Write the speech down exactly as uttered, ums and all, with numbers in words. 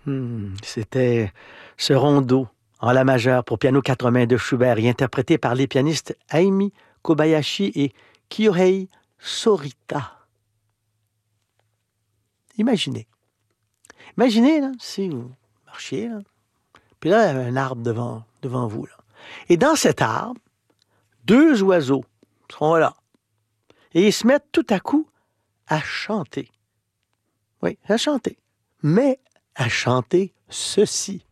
Hmm, C'était ce rondo en la majeure pour piano quatre mains de Schubert et interprété par les pianistes Aimi Kobayashi et Kyohei Sorita. Imaginez. Imaginez, là, si vous marchiez, là, puis là, il y avait un arbre devant, devant vous. Là. Et dans cet arbre, deux oiseaux sont là. Et ils se mettent tout à coup à chanter. Oui, à chanter. Mais à chanter ceci.